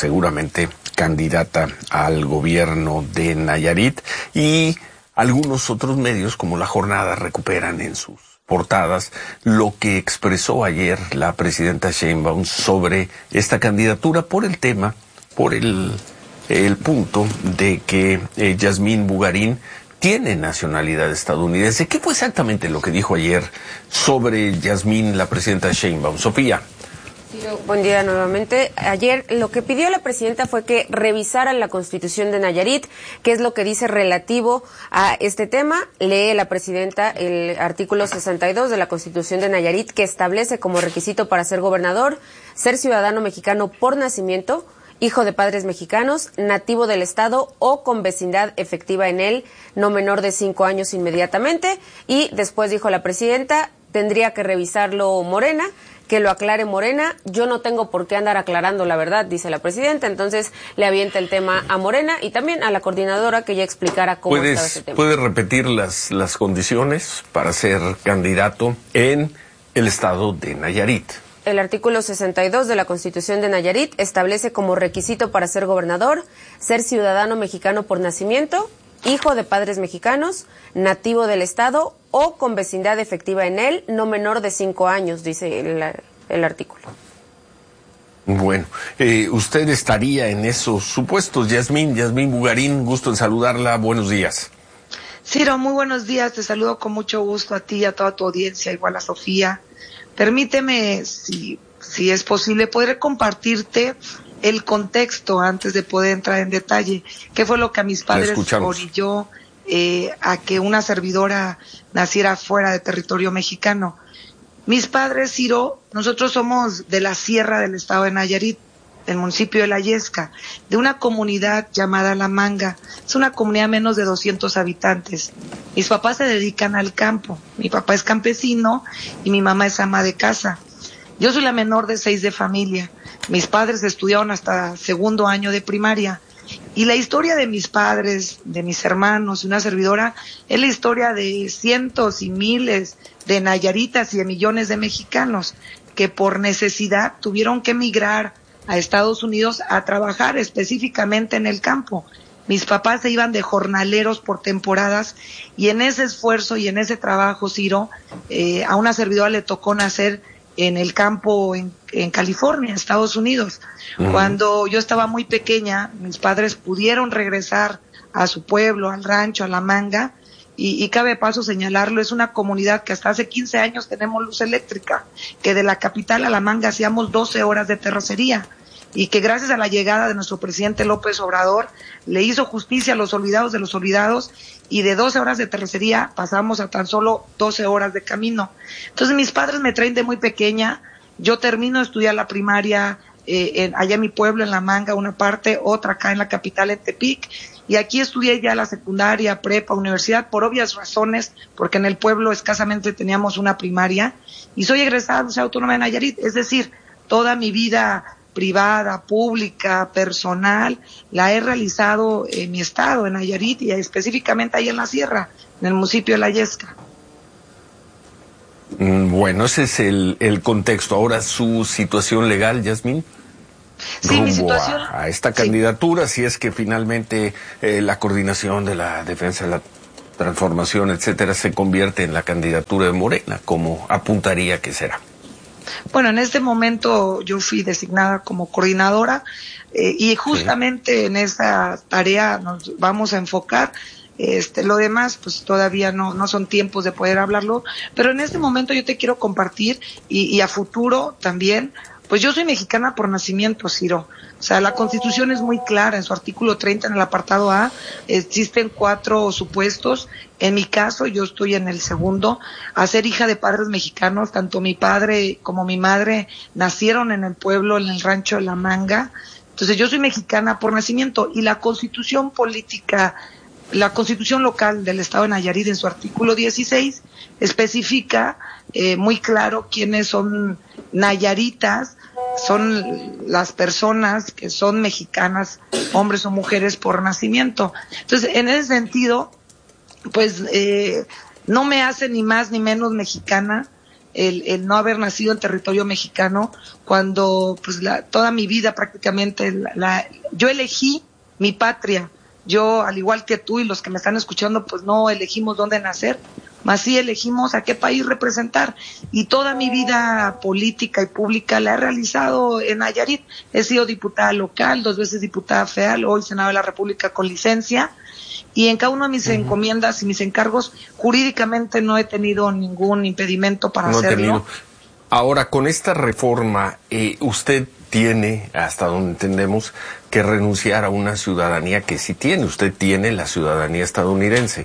seguramente candidata al gobierno de Nayarit, y algunos otros medios como La Jornada recuperan en sus portadas lo que expresó ayer la presidenta Sheinbaum sobre esta candidatura por el tema, por el, el punto de que eh, Yasmín Bugarín tiene nacionalidad estadounidense. ¿Qué fue exactamente lo que dijo ayer sobre Yasmín la presidenta Sheinbaum? Sofía. Buen día nuevamente. Ayer lo que pidió la presidenta fue que revisaran la Constitución de Nayarit, que es lo que dice relativo a este tema. Lee la presidenta el artículo sesenta y dos de la Constitución de Nayarit, que establece como requisito para ser gobernador ser ciudadano mexicano por nacimiento, hijo de padres mexicanos, nativo del estado o con vecindad efectiva en él, no menor de cinco años inmediatamente. Y después dijo la presidenta, tendría que revisarlo Morena, que lo aclare Morena. Yo no tengo por qué andar aclarando la verdad, dice la presidenta. Entonces le avienta el tema a Morena y también a la coordinadora que ya explicara cómo estaba ese tema. ¿Puedes repetir las, las condiciones para ser candidato en el estado de Nayarit? El artículo sesenta y dos de la Constitución de Nayarit establece como requisito para ser gobernador ser ciudadano mexicano por nacimiento, hijo de padres mexicanos, nativo del estado o con vecindad efectiva en él, no menor de cinco años, dice el, el artículo. Bueno, eh, usted estaría en esos supuestos. Yasmín, Yasmín Bugarín, gusto en saludarla, buenos días. Ciro, muy buenos días, te saludo con mucho gusto a ti y a toda tu audiencia, igual a Sofía. Permíteme, si, si es posible, poder compartirte el contexto antes de poder entrar en detalle. ¿Qué fue lo que a mis padres orilló eh, a que una servidora naciera fuera de territorio mexicano? Mis padres, Ciro, nosotros somos de la sierra del estado de Nayarit, del municipio de La Yesca, de una comunidad llamada La Manga. Es una comunidad de menos de doscientos habitantes. Mis papás se dedican al campo. Mi papá es campesino y mi mamá es ama de casa. Yo soy la menor de seis de familia. Mis padres estudiaron hasta segundo año de primaria. Y la historia de mis padres, de mis hermanos y una servidora es la historia de cientos y miles de nayaritas y de millones de mexicanos que por necesidad tuvieron que emigrar a Estados Unidos a trabajar específicamente en el campo. Mis papás se iban de jornaleros por temporadas y en ese esfuerzo y en ese trabajo, Ciro, eh, a una servidora le tocó nacer en el campo en, en California, Estados Unidos. Uh-huh. Cuando yo estaba muy pequeña, mis padres pudieron regresar a su pueblo, al rancho, a La Manga, y, y cabe paso señalarlo, es una comunidad que hasta hace quince años tenemos luz eléctrica, que de la capital a La Manga hacíamos doce horas de terracería, y que gracias a la llegada de nuestro presidente López Obrador le hizo justicia a los olvidados de los olvidados, y de doce horas de terracería pasamos a tan solo doce horas de camino. Entonces mis padres me traen de muy pequeña, yo termino de estudiar la primaria eh, en, allá en mi pueblo, en La Manga, una parte, otra acá en la capital, en Tepic, y aquí estudié ya la secundaria, prepa, universidad, por obvias razones, porque en el pueblo escasamente teníamos una primaria, y soy egresada de la Universidad Autónoma de Nayarit, es decir, toda mi vida privada, pública, personal, la he realizado en mi estado, en Nayarit, y específicamente ahí en la sierra, en el municipio de La Yesca. Bueno, ese es el, el contexto. Ahora, su situación legal, Yasmín. Sí, rumbo mi situación, a, a esta candidatura, sí. Si es que finalmente eh, la coordinación de la defensa de la transformación, etcétera, se convierte en la candidatura de Morena, como apuntaría que será. Bueno, en este momento yo fui designada como coordinadora eh, y justamente sí. En esa tarea nos vamos a enfocar. Este, lo demás, pues todavía no, no son tiempos de poder hablarlo, pero en este momento yo te quiero compartir y, y a futuro también. Pues yo soy mexicana por nacimiento, Ciro. O sea, la Constitución es muy clara. En su artículo treinta, en el apartado A, existen cuatro supuestos. En mi caso, yo estoy en el segundo. A ser hija de padres mexicanos, tanto mi padre como mi madre nacieron en el pueblo, en el rancho de La Manga. Entonces, yo soy mexicana por nacimiento. Y la Constitución política, la Constitución local del Estado de Nayarit, en su artículo dieciséis, especifica eh, muy claro quiénes son nayaritas. Son las personas que son mexicanas, hombres o mujeres por nacimiento. Entonces, en ese sentido, pues eh, no me hace ni más ni menos mexicana. el, el no haber nacido en territorio mexicano, cuando pues la, toda mi vida prácticamente, la, la, yo elegí mi patria. Yo, al igual que tú y los que me están escuchando, pues no elegimos dónde nacer, más sí elegimos a qué país representar. Y toda mi vida política y pública la he realizado en Nayarit. He sido diputada local, dos veces diputada federal, hoy Senado de la República con licencia. Y en cada una de mis uh-huh. encomiendas y mis encargos, jurídicamente no he tenido ningún impedimento para no hacerlo. Tenido. Ahora, con esta reforma, eh, usted tiene, hasta donde entendemos, que renunciar a una ciudadanía que sí tiene. Usted tiene la ciudadanía estadounidense.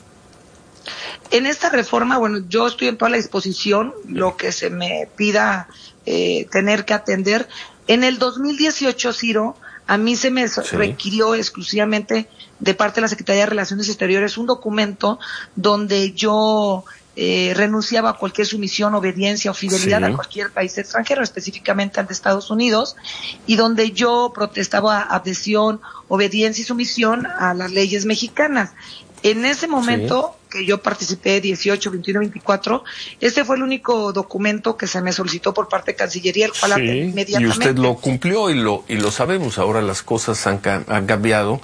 En esta reforma, bueno, yo estoy en toda la disposición, lo que se me pida eh, tener que atender. En el dos mil dieciocho, Ciro, a mí se me sí. requirió exclusivamente de parte de la Secretaría de Relaciones Exteriores un documento donde yo eh, renunciaba a cualquier sumisión, obediencia o fidelidad sí. a cualquier país extranjero, específicamente al de Estados Unidos, y donde yo protestaba adhesión, obediencia y sumisión a las leyes mexicanas. En ese momento sí. que yo participé, dieciocho, veintiuno, veinticuatro, este fue el único documento que se me solicitó por parte de Cancillería, el cual sí. inmediatamente... Y usted lo cumplió y lo y lo sabemos. Ahora las cosas han, han cambiado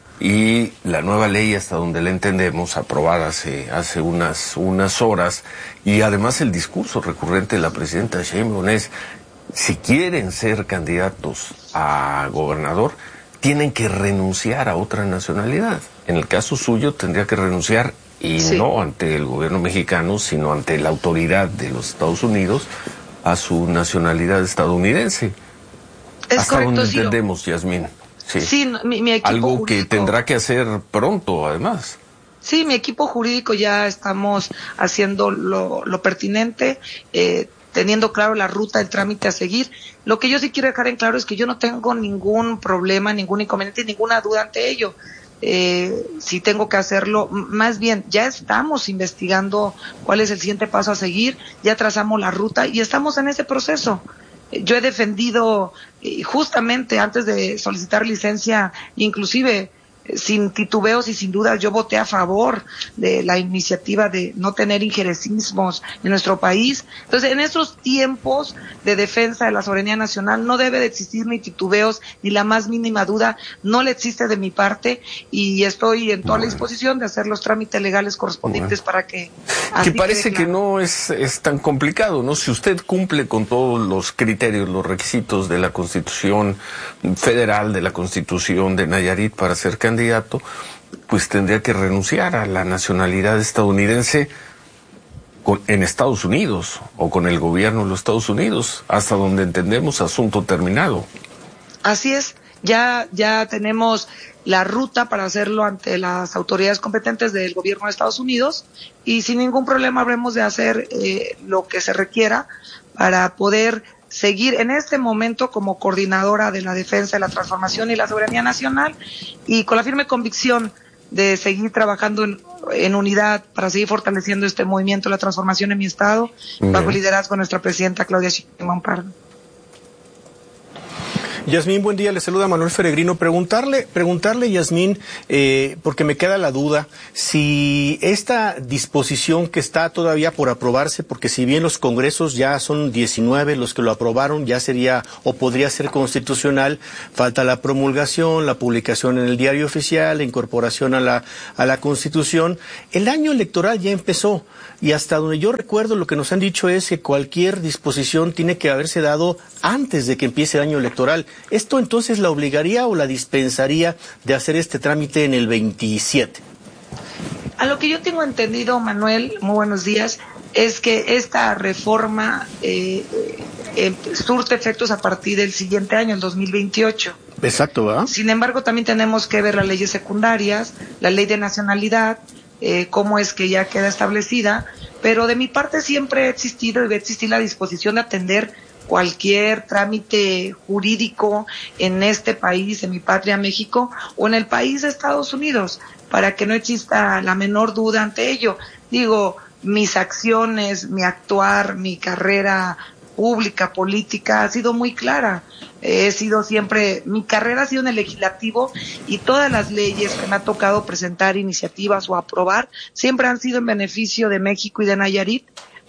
y la nueva ley, hasta donde la entendemos, aprobada hace, hace unas, unas horas, y además el discurso recurrente de la presidenta Sheinbaum es, si quieren ser candidatos a gobernador, tienen que renunciar a otra nacionalidad. En el caso suyo tendría que renunciar, y sí. no ante el gobierno mexicano, sino ante la autoridad de los Estados Unidos, a su nacionalidad estadounidense. Es Hasta correcto, donde sí, entendemos, Yasmín. Sí, sí mi, mi equipo algo jurídico, que tendrá que hacer pronto, además. Sí, mi equipo jurídico ya estamos haciendo lo, lo pertinente, eh, teniendo claro la ruta, el trámite a seguir. Lo que yo sí quiero dejar en claro es que yo no tengo ningún problema, ningún inconveniente, ninguna duda ante ello. Eh, si tengo que hacerlo, más bien ya estamos investigando cuál es el siguiente paso a seguir, ya trazamos la ruta y estamos en ese proceso. Yo he defendido, eh, justamente antes de solicitar licencia, inclusive eh, sin titubeos y sin dudas, yo voté a favor de la iniciativa de no tener injerencismos en nuestro país. Entonces, en estos tiempos de defensa de la soberanía nacional no debe de existir ni titubeos ni la más mínima duda, no le existe de mi parte, y estoy en toda la disposición de hacer los trámites legales correspondientes bueno. para que... Que parece que no es, es tan complicado, ¿no? Si usted cumple con todos los criterios, los requisitos de la Constitución Federal, de la Constitución de Nayarit para ser candidato, pues tendría que renunciar a la nacionalidad estadounidense con, en Estados Unidos o con el gobierno de los Estados Unidos, hasta donde entendemos asunto terminado. Así es, ya, ya tenemos la ruta para hacerlo ante las autoridades competentes del gobierno de Estados Unidos, y sin ningún problema habremos de hacer eh, lo que se requiera para poder seguir en este momento como coordinadora de la defensa de la transformación y la soberanía nacional, y con la firme convicción de seguir trabajando en, en unidad para seguir fortaleciendo este movimiento de la transformación en mi estado, Bien. bajo el liderazgo de nuestra presidenta Claudia Sheinbaum Pardo. Yasmín, buen día, le saluda Manuel Peregrino. Preguntarle, preguntarle, Yasmín, eh, porque me queda la duda, si esta disposición que está todavía por aprobarse, porque si bien los congresos ya son diecinueve los que lo aprobaron, ya sería o podría ser constitucional, falta la promulgación, la publicación en el diario oficial, la incorporación a la, a la Constitución. El año electoral ya empezó, y hasta donde yo recuerdo lo que nos han dicho es que cualquier disposición tiene que haberse dado antes de que empiece el año electoral. ¿Esto entonces la obligaría o la dispensaría de hacer este trámite en el veintisiete? A lo que yo tengo entendido, Manuel, muy buenos días, es que esta reforma eh, eh, surte efectos a partir del siguiente año, el dos mil veintiocho. Exacto, ¿verdad? Sin embargo, también tenemos que ver las leyes secundarias, la ley de nacionalidad, eh, cómo es que ya queda establecida, pero de mi parte siempre ha existido y va a existir la disposición de atender cualquier trámite jurídico en este país, en mi patria México, o en el país de Estados Unidos, para que no exista la menor duda ante ello. Digo, mis acciones, mi actuar, mi carrera pública, política, ha sido muy clara. He sido siempre, mi carrera ha sido en el legislativo, y todas las leyes que me ha tocado presentar iniciativas o aprobar siempre han sido en beneficio de México y de Nayarit.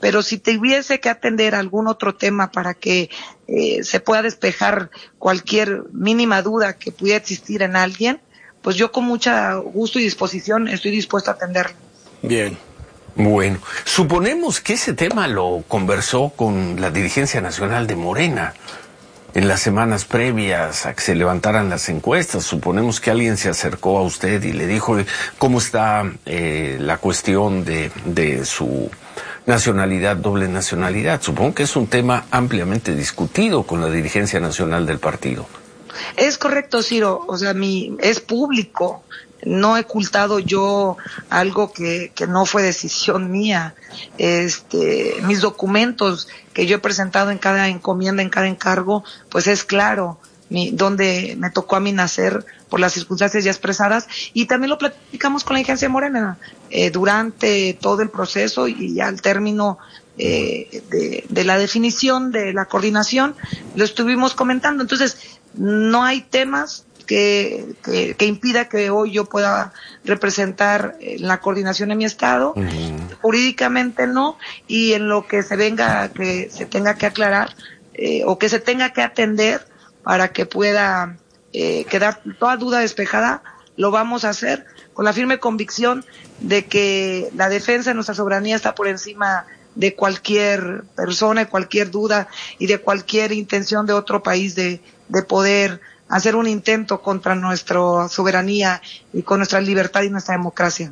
pero si tuviese que atender algún otro tema para que eh, se pueda despejar cualquier mínima duda que pudiera existir en alguien, pues yo con mucha gusto y disposición estoy dispuesto a atenderlo. Bien. Bueno, suponemos que ese tema lo conversó con la dirigencia nacional de Morena en las semanas previas a que se levantaran las encuestas. Suponemos que alguien se acercó a usted y le dijo cómo está eh, la cuestión de, de su nacionalidad, doble nacionalidad. Supongo que es un tema ampliamente discutido con la dirigencia nacional del partido. Es correcto, Ciro, o sea, mi, es público. No he ocultado yo algo que, que no fue decisión mía. Este, mis documentos que yo he presentado en cada encomienda, en cada encargo, pues es claro mi, donde me tocó a mí nacer por las circunstancias ya expresadas, y también lo platicamos con la dirigencia Morena eh, durante todo el proceso y ya al término eh, de, de la definición de la coordinación lo estuvimos comentando. Entonces, no hay temas Que, que, que impida que hoy yo pueda representar la coordinación en mi estado. Uh-huh. Jurídicamente no, y en lo que se venga, que se tenga que aclarar eh, o que se tenga que atender para que pueda eh, quedar toda duda despejada, lo vamos a hacer con la firme convicción de que la defensa de nuestra soberanía está por encima de cualquier persona, de cualquier duda y de cualquier intención de otro país de, de poder hacer un intento contra nuestra soberanía y con nuestra libertad y nuestra democracia.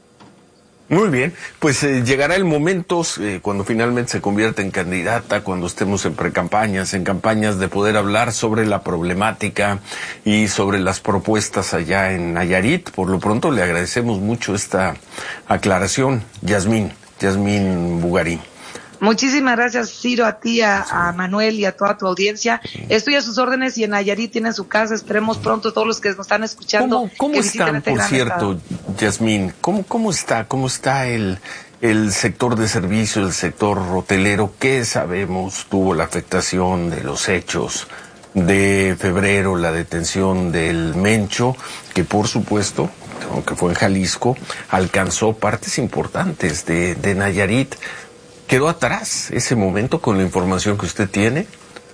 Muy bien, pues eh, llegará el momento eh, cuando finalmente se convierta en candidata, cuando estemos en precampañas, en campañas, de poder hablar sobre la problemática y sobre las propuestas allá en Nayarit. Por lo pronto le agradecemos mucho esta aclaración, Yasmín, Yasmín Bugarín. Muchísimas gracias, Ciro, a ti, a, a Manuel y a toda tu audiencia. Estoy a sus órdenes y en Nayarit tienen su casa. Esperemos pronto todos los que nos están escuchando. ¿Cómo, cómo que están, este por cierto, Yasmín? ¿Cómo, cómo está, cómo está el, el sector de servicio, el sector hotelero? ¿Qué sabemos? Tuvo la afectación de los hechos de febrero, la detención del Mencho, que por supuesto, aunque fue en Jalisco, alcanzó partes importantes de, de Nayarit. ¿Quedó atrás ese momento con la información que usted tiene?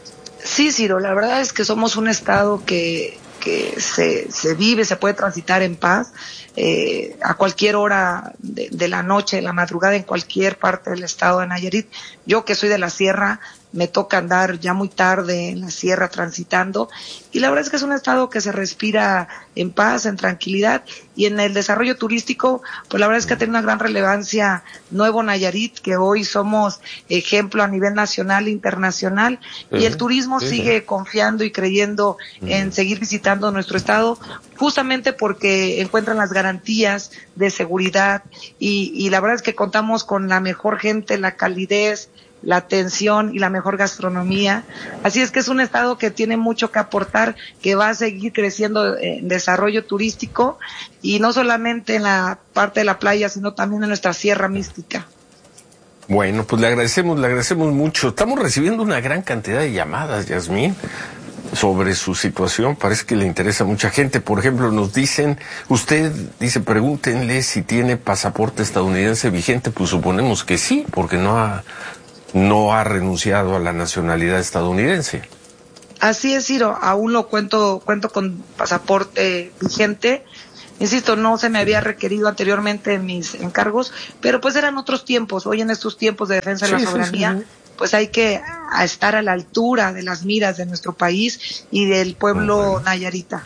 Sí, Ciro, la verdad es que somos un estado que, que se, se vive, se puede transitar en paz, eh, a cualquier hora de, de la noche, de la madrugada, en cualquier parte del estado de Nayarit. Yo que soy de la sierra, me toca andar ya muy tarde en la sierra transitando, y la verdad es que es un estado que se respira en paz, en tranquilidad, y en el desarrollo turístico, pues la verdad es que ha tenido una gran relevancia Nuevo Nayarit, que hoy somos ejemplo a nivel nacional e internacional, uh-huh. y el turismo uh-huh. sigue confiando y creyendo uh-huh. en seguir visitando nuestro estado, justamente porque encuentran las garantías de seguridad, y, y la verdad es que contamos con la mejor gente, la calidez, la atención y la mejor gastronomía. Así es que es un estado que tiene mucho que aportar, que va a seguir creciendo en desarrollo turístico, y no solamente en la parte de la playa, sino también en nuestra sierra mística. Bueno, pues le agradecemos, le agradecemos mucho. Estamos recibiendo una gran cantidad de llamadas, Yasmín, sobre su situación. Parece que le interesa a mucha gente. Por ejemplo, nos dicen, usted dice, pregúntenle si tiene pasaporte estadounidense vigente. Pues suponemos que sí, porque no ha no ha renunciado a la nacionalidad estadounidense. Así es, Ciro, aún lo cuento, cuento con pasaporte vigente. Insisto, no se me había requerido anteriormente en mis encargos, pero pues eran otros tiempos. Hoy en estos tiempos de defensa de sí, la soberanía, sí, sí. pues hay que a estar a la altura de las miras de nuestro país y del pueblo bueno. nayarita.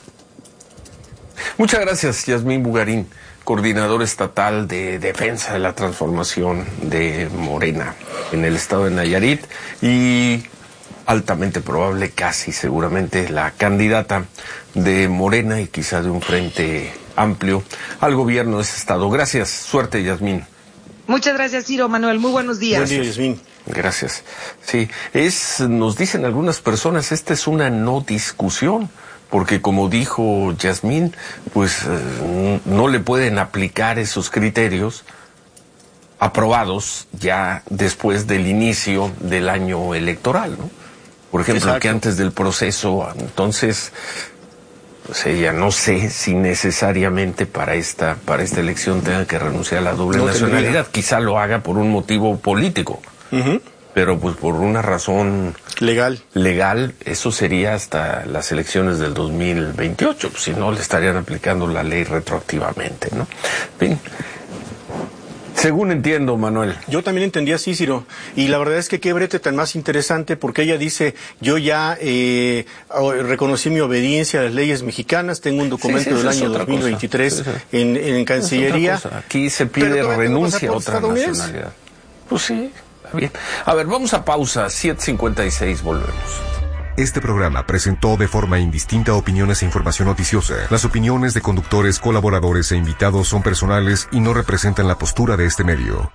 Muchas gracias, Yasmín Bugarín, coordinador estatal de defensa de la transformación de Morena en el estado de Nayarit, y altamente probable, casi seguramente, la candidata de Morena y quizá de un frente amplio al gobierno de ese estado. Gracias, suerte, Yasmín. Muchas gracias, Ciro, Manuel, muy buenos días. Buen día, Yasmín. Gracias. Sí, es, nos dicen algunas personas, esta es una no discusión, porque como dijo Yasmín, pues eh, no le pueden aplicar esos criterios aprobados ya después del inicio del año electoral, ¿no? Por ejemplo, Exacto. que antes del proceso, entonces, pues ella no sé si necesariamente para esta para esta elección tenga que renunciar a la doble no nacionalidad. Tendría. Quizá lo haga por un motivo político. Uh-huh. Pero pues por una razón legal, legal, eso sería hasta las elecciones del dos mil veintiocho, pues, si no le estarían aplicando la ley retroactivamente, ¿no? En fin. Según entiendo, Manuel. Yo también entendí así, Ciro. Y la verdad es que qué brete tan más interesante, porque ella dice, yo ya eh, reconocí mi obediencia a las leyes mexicanas, tengo un documento sí, sí, del año dos mil veintitrés sí, sí. En, en Cancillería. Aquí se pide renuncia a otra nacionalidad. Pues sí, está bien. A ver, vamos a pausa, siete cincuenta y seis, volvemos. Este programa presentó de forma indistinta opiniones e información noticiosa. Las opiniones de conductores, colaboradores e invitados son personales y no representan la postura de este medio.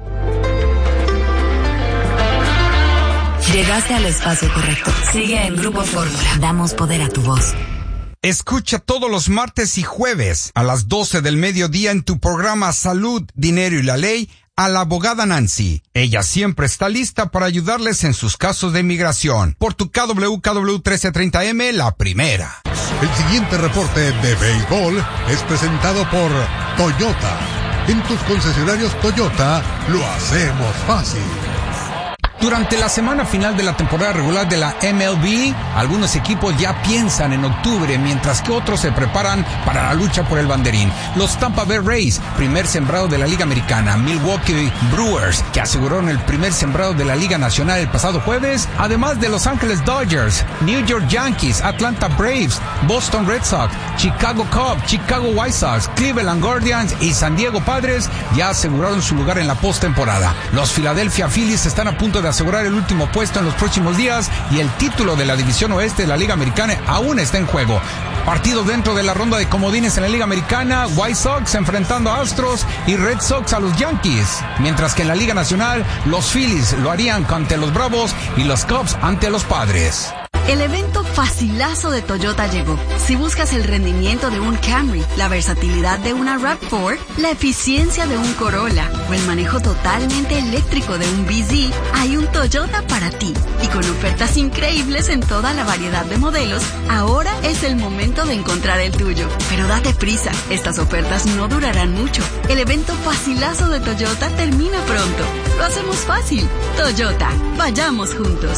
Llegaste al espacio correcto. Sigue en Grupo Fórmula. Damos poder a tu voz. Escucha todos los martes y jueves a las doce del mediodía en tu programa Salud, Dinero y la Ley a la abogada Nancy. Ella siempre está lista para ayudarles en sus casos de inmigración. Por tu K W K W trece treinta M, la primera. El siguiente reporte de béisbol es presentado por Toyota. En tus concesionarios Toyota lo hacemos fácil. Durante la semana final de la temporada regular de la M L B, algunos equipos ya piensan en octubre, mientras que otros se preparan para la lucha por el banderín. Los Tampa Bay Rays, primer sembrado de la Liga Americana, Milwaukee Brewers, que aseguraron el primer sembrado de la Liga Nacional el pasado jueves, además de Los Ángeles Dodgers, New York Yankees, Atlanta Braves, Boston Red Sox, Chicago Cubs, Chicago White Sox, Cleveland Guardians y San Diego Padres ya aseguraron su lugar en la postemporada. Los Philadelphia Phillies están a punto de asegurar el último puesto en los próximos días y el título de la División Oeste de la Liga Americana aún está en juego. Partido dentro de la ronda de comodines en la Liga Americana, White Sox enfrentando a Astros y Red Sox a los Yankees, mientras que en la Liga Nacional los Phillies lo harían ante los Bravos y los Cubs ante los Padres. El evento facilazo de Toyota llegó. Si buscas el rendimiento de un Camry, la versatilidad de una RAV cuatro, la eficiencia de un Corolla o el manejo totalmente eléctrico de un B Z, hay un Toyota para ti. Y con ofertas increíbles en toda la variedad de modelos, ahora es el momento de encontrar el tuyo. Pero date prisa, estas ofertas no durarán mucho. El evento facilazo de Toyota termina pronto. Lo hacemos fácil. Toyota, vayamos juntos.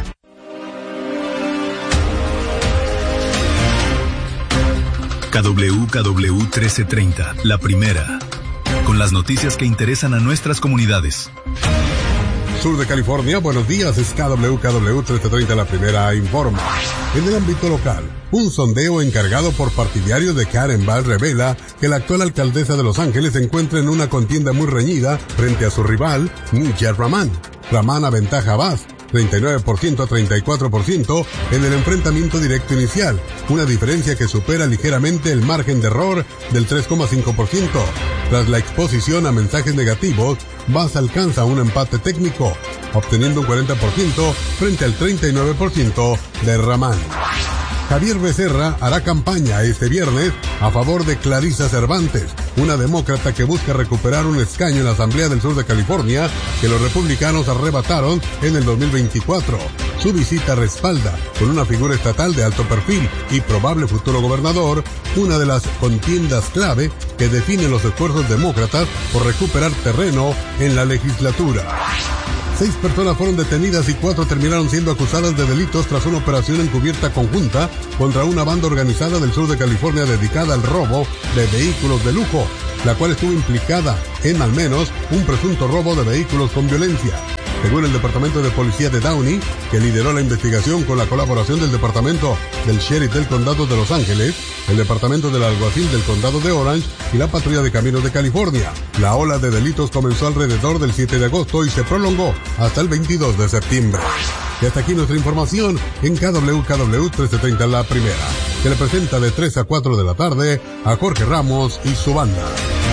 K W K W trece treinta, la primera, con las noticias que interesan a nuestras comunidades. Sur de California, buenos días, es K W K W trece treinta, la primera informa. En el ámbito local, un sondeo encargado por partidarios de Karen Bass revela que la actual alcaldesa de Los Ángeles se encuentra en una contienda muy reñida frente a su rival, Nijat Rahman. Rahman aventaja a Bass treinta y nueve por ciento a treinta y cuatro por ciento en el enfrentamiento directo inicial, una diferencia que supera ligeramente el margen de error del tres coma cinco por ciento. Tras la exposición a mensajes negativos, Bass alcanza un empate técnico, obteniendo un cuarenta por ciento frente al treinta y nueve por ciento de Rahman. Javier Becerra hará campaña este viernes a favor de Clarisa Cervantes, una demócrata que busca recuperar un escaño en la Asamblea del Sur de California que los republicanos arrebataron en el dos mil veinticuatro. Su visita respalda, con una figura estatal de alto perfil y probable futuro gobernador, una de las contiendas clave que definen los esfuerzos demócratas por recuperar terreno en la legislatura. Seis personas fueron detenidas y cuatro terminaron siendo acusadas de delitos tras una operación encubierta conjunta contra una banda organizada del sur de California dedicada al robo de vehículos de lujo, la cual estuvo implicada en al menos un presunto robo de vehículos con violencia. Según el Departamento de Policía de Downey, que lideró la investigación con la colaboración del Departamento del Sheriff del Condado de Los Ángeles, el Departamento del Alguacil del Condado de Orange y la Patrulla de Caminos de California, la ola de delitos comenzó alrededor del siete de agosto y se prolongó hasta el veintidós de septiembre. Y hasta aquí nuestra información en K W K W trece treinta, la primera, que le presenta de tres a cuatro de la tarde a Jorge Ramos y su banda.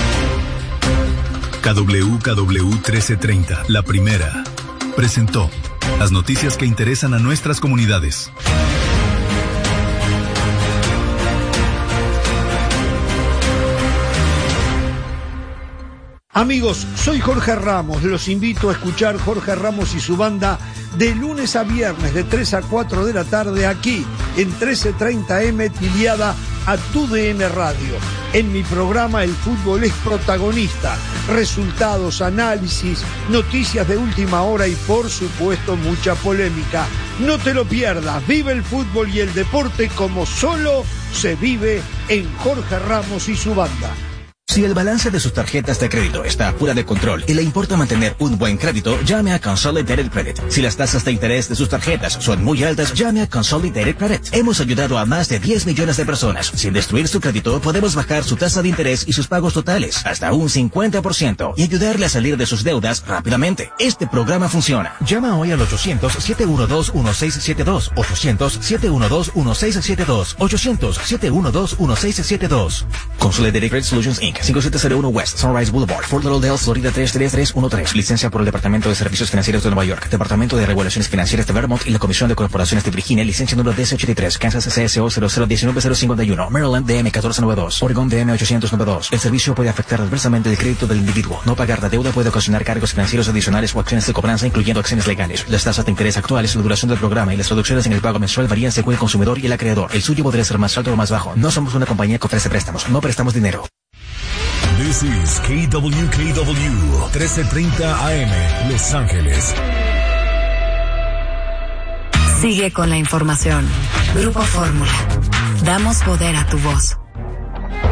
K W K W trece treinta, la primera, presentó las noticias que interesan a nuestras comunidades. Amigos, soy Jorge Ramos, los invito a escuchar Jorge Ramos y su banda de lunes a viernes de tres a cuatro de la tarde aquí en trece treinta eme tiliada a tu D N Radio. En mi programa el fútbol es protagonista, resultados, análisis, noticias de última hora y por supuesto mucha polémica. No te lo pierdas, vive el fútbol y el deporte como solo se vive en Jorge Ramos y su banda. Si el balance de sus tarjetas de crédito está fuera de control y le importa mantener un buen crédito, llame a Consolidated Credit. Si las tasas de interés de sus tarjetas son muy altas, llame a Consolidated Credit. Hemos ayudado a más de diez millones de personas. Sin destruir su crédito, podemos bajar su tasa de interés y sus pagos totales hasta un cincuenta por ciento y ayudarle a salir de sus deudas rápidamente. Este programa funciona. Llama hoy al ochocientos, siete uno dos, uno seis siete dos, ochocientos, siete uno dos, uno seis siete dos, ochocientos, siete uno dos, uno seis siete dos. Consolidated Credit Solutions incorporated cinco siete cero uno West Sunrise Boulevard, Fort Lauderdale, Florida tres tres tres uno tres. Licencia por el Departamento de Servicios Financieros de Nueva York, Departamento de Regulaciones Financieras de Vermont y la Comisión de Corporaciones de Virginia. Licencia número D S ochenta y tres, Kansas C S O cero cero uno nueve cero cinco uno, Maryland D M catorce noventa y dos, Oregon D M ochocientos noventa y dos. El servicio puede afectar adversamente el crédito del individuo. No pagar la deuda puede ocasionar cargos financieros adicionales o acciones de cobranza, incluyendo acciones legales. Las tasas de interés actuales, la duración del programa y las reducciones en el pago mensual varían según el consumidor y el acreedor. El suyo podría ser más alto o más bajo. No somos una compañía que ofrece préstamos. No prestamos dinero. This is K W K W, trece treinta A M, Los Ángeles. Sigue con la información. Grupo Fórmula. Damos poder a tu voz.